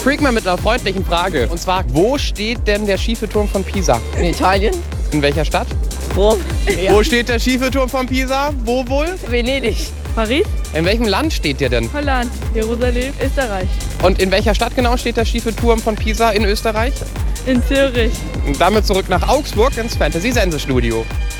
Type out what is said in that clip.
Freak mal mit einer freundlichen Frage. Und zwar, wo steht denn der schiefe Turm von Pisa? In Italien? In welcher Stadt? Rom? Ja. Wo steht der schiefe Turm von Pisa? Wo wohl? Venedig? Paris? In welchem Land steht der denn? Holland? Jerusalem? Österreich? Und in welcher Stadt genau steht der schiefe Turm von Pisa in Österreich? In Zürich? Und damit zurück nach Augsburg ins Fantasy-Sense-Studio.